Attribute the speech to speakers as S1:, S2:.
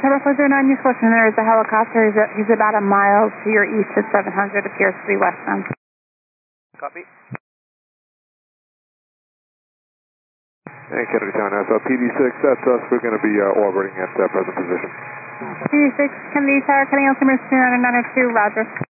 S1: Tower 409, use question. There is a helicopter. He's about a mile to your east at 700. Appears to be westbound.
S2: Copy.
S3: And Kennedy Town has PD6, that's us. We're going to be orbiting at present position.
S1: PD6, Kennedy Tower, cutting altimeter 2992, roger.